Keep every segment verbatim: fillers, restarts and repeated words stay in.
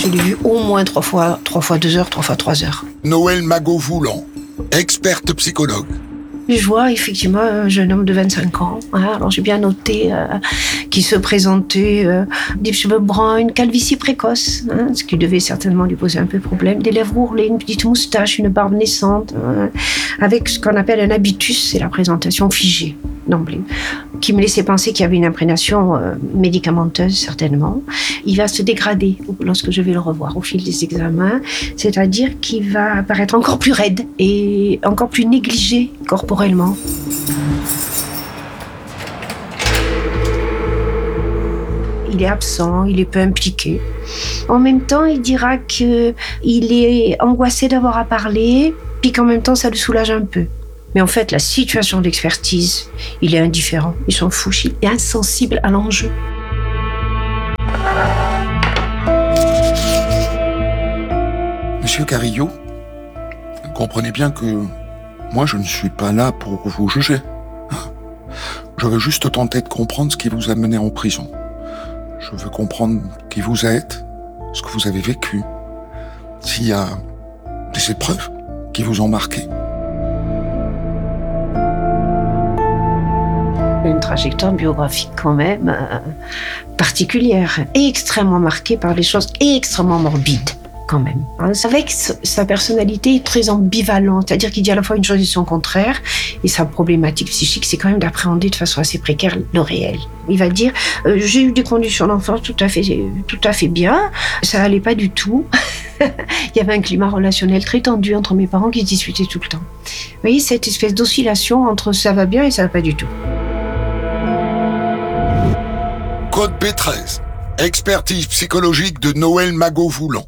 je l'ai vu au moins trois fois, trois fois deux heures, trois fois trois heures. Noël Magot-Voulant, experte psychologue. Je vois effectivement un jeune homme de vingt-cinq ans. Hein, alors j'ai bien noté euh, qu'il se présentait euh, des cheveux bruns, une calvitie précoce, hein, ce qui devait certainement lui poser un peu de problème, des lèvres ourlées, une petite moustache, une barbe naissante, hein, avec ce qu'on appelle un habitus, c'est la présentation figée d'emblée, qui me laissait penser qu'il y avait une imprégnation euh, médicamenteuse certainement. Il va se dégrader lorsque je vais le revoir au fil des examens, c'est-à-dire qu'il va apparaître encore plus raide et encore plus négligé corporellement. Il est absent, il est peu impliqué. En même temps, il dira qu'il est angoissé d'avoir à parler, puis qu'en même temps, ça le soulage un peu. Mais en fait, la situation d'expertise, il est indifférent, il s'en fout, il est insensible à l'enjeu. Monsieur Carillo, comprenez bien que moi, je ne suis pas là pour vous juger. Je veux juste tenter de comprendre ce qui vous a mené en prison. Je veux comprendre qui vous êtes, ce que vous avez vécu, s'il y a des épreuves qui vous ont marqué. Une trajectoire biographique quand même euh, particulière et extrêmement marquée par des choses extrêmement morbides quand même. C'est vrai que sa personnalité est très ambivalente, c'est-à-dire qu'il dit à la fois une chose et son contraire, et sa problématique psychique, c'est quand même d'appréhender de façon assez précaire le réel. Il va dire euh, « j'ai eu des conditions d'enfance tout à fait, tout à fait bien, ça allait pas du tout ». Il y avait un climat relationnel très tendu entre mes parents qui se disputaient tout le temps. Vous voyez, cette espèce d'oscillation entre ça va bien et ça va pas du tout. Code B treize, expertise psychologique de Noël Magot-Voulant.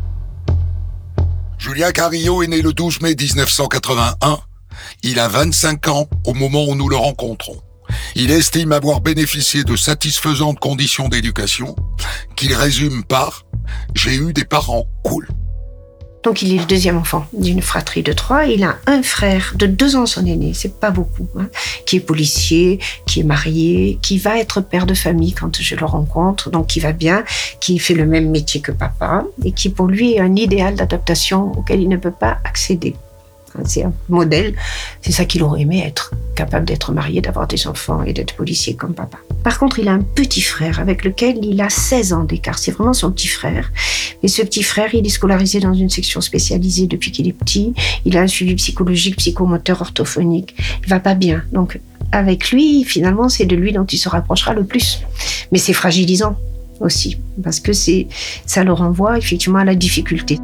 Julien Carillo est né le douze mai dix-neuf cent quatre-vingt-un. Il a vingt-cinq ans au moment où nous le rencontrons. Il estime avoir bénéficié de satisfaisantes conditions d'éducation, qu'il résume par « j'ai eu des parents cool ». Donc il est le deuxième enfant d'une fratrie de trois. Il a un frère de deux ans son aîné, c'est pas beaucoup, hein, qui est policier, qui est marié, qui va être père de famille quand je le rencontre, donc qui va bien, qui fait le même métier que papa et qui pour lui est un idéal d'adaptation auquel il ne peut pas accéder. C'est un modèle, c'est ça qu'il aurait aimé être, capable d'être marié, d'avoir des enfants et d'être policier comme papa. Par contre, il a un petit frère avec lequel il a seize ans d'écart, c'est vraiment son petit frère. Et ce petit frère, il est scolarisé dans une section spécialisée depuis qu'il est petit, il a un suivi psychologique, psychomoteur, orthophonique, il va pas bien. Donc avec lui, finalement, c'est de lui dont il se rapprochera le plus. Mais c'est fragilisant aussi, parce que c'est, ça le renvoie effectivement à la difficulté.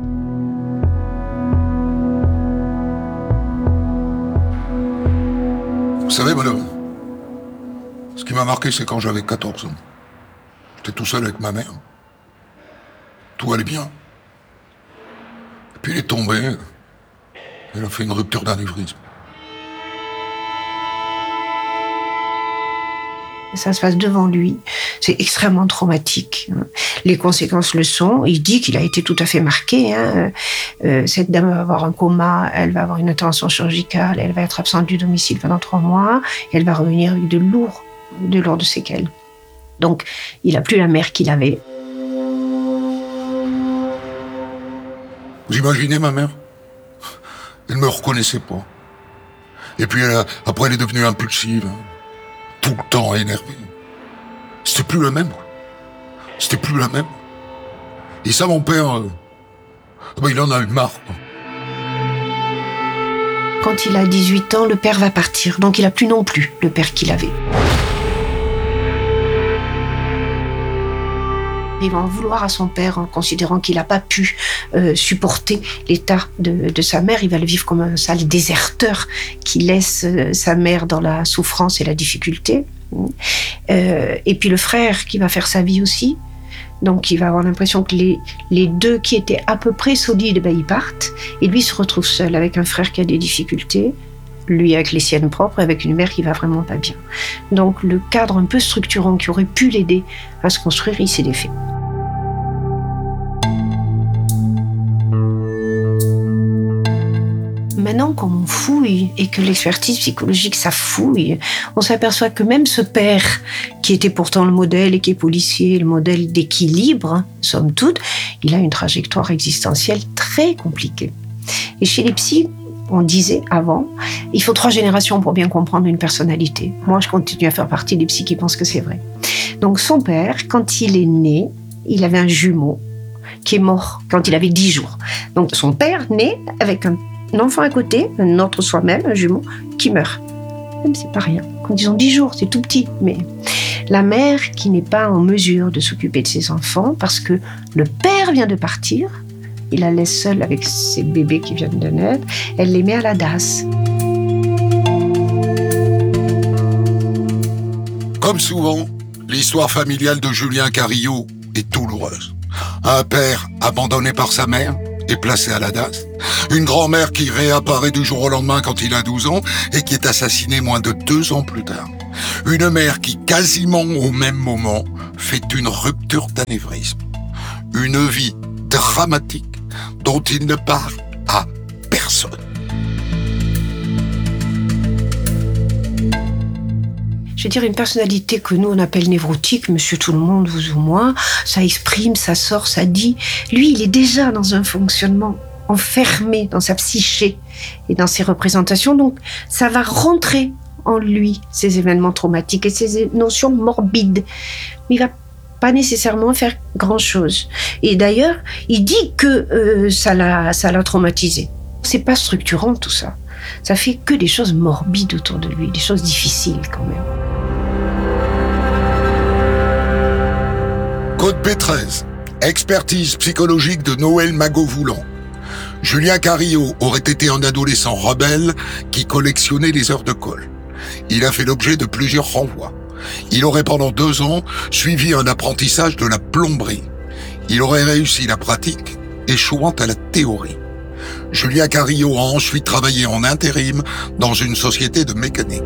Vous savez, madame, ce qui m'a marqué, c'est quand j'avais quatorze ans. J'étais tout seul avec ma mère. Tout allait bien. Et puis il est tombé. Il a fait une rupture d'anévrisme. Ça se passe devant lui. C'est extrêmement traumatique. Les conséquences le sont. Il dit qu'il a été tout à fait marqué. Hein. Euh, cette dame va avoir un coma, elle va avoir une intervention chirurgicale, elle va être absente du domicile pendant trois mois, et elle va revenir avec de lourds, de lourdes séquelles. Donc, il n'a plus la mère qu'il avait. Vous imaginez ma mère? Elle ne me reconnaissait pas. Et puis elle a, après, elle est devenue impulsive. Tout le temps énervé. C'était plus la même. C'était plus la même. Et ça, mon père, euh, ben, il en a eu marre. Quand il a dix-huit ans, le père va partir. Donc il n'a plus non plus le père qu'il avait. Il va en vouloir à son père en considérant qu'il n'a pas pu euh, supporter l'état de, de sa mère. Il va le vivre comme un sale déserteur qui laisse euh, sa mère dans la souffrance et la difficulté. Euh, et puis le frère qui va faire sa vie aussi. Donc il va avoir l'impression que les, les deux qui étaient à peu près solides, ben, ils partent. Et lui se retrouve seul avec un frère qui a des difficultés. Lui avec les siennes propres, avec une mère qui va vraiment pas bien. Donc le cadre un peu structurant qui aurait pu l'aider à se construire, il s'est défait. maintenant, quand on fouille et que l'expertise psychologique, ça fouille, on s'aperçoit que même ce père, qui était pourtant le modèle et qui est policier, le modèle d'équilibre, hein, somme toute, il a une trajectoire existentielle très compliquée. Et chez les psys, on disait avant, il faut trois générations pour bien comprendre une personnalité. Moi, je continue à faire partie des psys qui pensent que c'est vrai. Donc son père, quand il est né, il avait un jumeau qui est mort quand il avait dix jours. Donc son père naît avec un enfant à côté, un autre soi-même, un jumeau, qui meurt. Même c'est pas rien. Quand ils ont dix jours, c'est tout petit. Mais la mère qui n'est pas en mesure de s'occuper de ses enfants parce que le père vient de partir, il la laisse seule avec ses bébés qui viennent de naître, elle les met à la D A S. Comme souvent, l'histoire familiale de Julien Carillo est douloureuse. Un père abandonné par sa mère et placé à la D A S. Une grand-mère qui réapparaît du jour au lendemain quand il a douze ans et qui est assassinée moins de deux ans plus tard. Une mère qui, quasiment au même moment, fait une rupture d'anévrisme. Une vie dramatique dont il ne parle à personne. Je veux dire, une personnalité que nous, on appelle névrotique, monsieur tout le monde, vous ou moi, ça exprime, ça sort, ça dit. Lui, il est déjà dans un fonctionnement enfermé dans sa psyché et dans ses représentations. Donc, ça va rentrer en lui, ces événements traumatiques et ces notions morbides. Mais il va pas nécessairement faire grand-chose. Et d'ailleurs, il dit que euh, ça l'a, ça l'a traumatisé. C'est pas structurant, tout ça. Ça fait que des choses morbides autour de lui, des choses difficiles quand même. Code P treize, expertise psychologique de Noël Magot-Voulant. Julien Carillo aurait été un adolescent rebelle qui collectionnait les heures de colle. Il a fait l'objet de plusieurs renvois. Il aurait pendant deux ans suivi un apprentissage de la plomberie. Il aurait réussi la pratique, échouant à la théorie. Julien Carillo a ensuite travaillé en intérim dans une société de mécanique.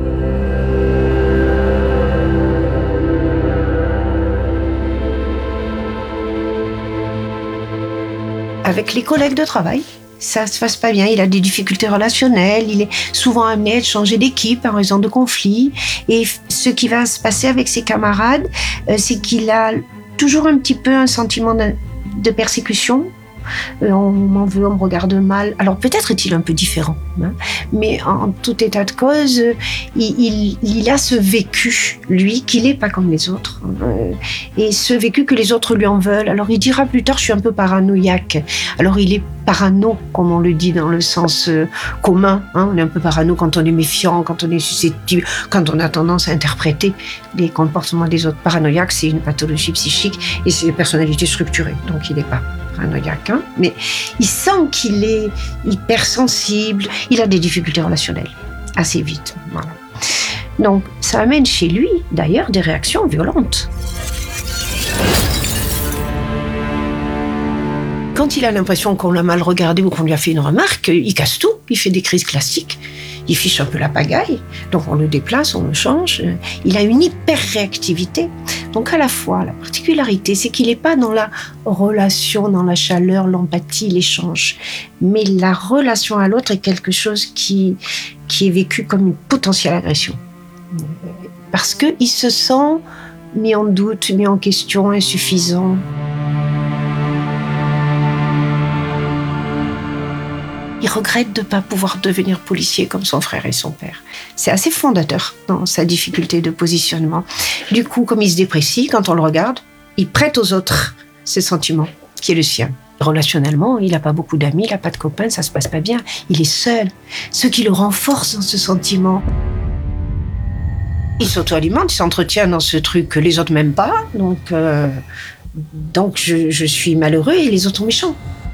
Avec les collègues de travail, ça se passe pas bien. Il a des difficultés relationnelles. Il est souvent amené à être changé d'équipe en raison de conflits. Et ce qui va se passer avec ses camarades, euh, c'est qu'il a toujours un petit peu un sentiment de, de persécution. Euh, on m'en veut, on me regarde mal. Alors peut-être est-il un peu différent, hein, mais en tout état de cause, il, il, il a ce vécu, lui, qu'il n'est pas comme les autres. Euh, et ce vécu que les autres lui en veulent. Alors il dira plus tard, je suis un peu paranoïaque. Alors il est parano, comme on le dit dans le sens euh, commun. Hein, on est un peu parano quand on est méfiant, quand on est susceptible, quand on a tendance à interpréter les comportements des autres. Paranoïaque, c'est une pathologie psychique et c'est une personnalité structurée. Donc il n'est pas paranoïaque, hein, mais il sent qu'il est hypersensible, il a des difficultés relationnelles assez vite. Voilà. Donc ça amène chez lui, d'ailleurs, des réactions violentes. Quand il a l'impression qu'on l'a mal regardé ou qu'on lui a fait une remarque, il casse tout, il fait des crises classiques, il fiche un peu la pagaille, donc on le déplace, on le change. Il a une hyper-réactivité. Donc à la fois, la particularité, c'est qu'il n'est pas dans la relation, dans la chaleur, l'empathie, l'échange, mais la relation à l'autre est quelque chose qui, qui est vécu comme une potentielle agression. Parce qu'il se sent mis en doute, mis en question, insuffisant. Il regrette de ne pas pouvoir devenir policier comme son frère et son père. C'est assez fondateur dans sa difficulté de positionnement. Du coup, comme il se déprécie, quand on le regarde, il prête aux autres ses sentiments, qui est le sien. Relationnellement, il n'a pas beaucoup d'amis, il n'a pas de copains, ça ne se passe pas bien. Il est seul. Ce qui le renforce dans ce sentiment. Il s'auto-alimente, il s'entretient dans ce truc que les autres m'aiment pas, donc, euh, donc je, je suis malheureux et les autres sont méchants.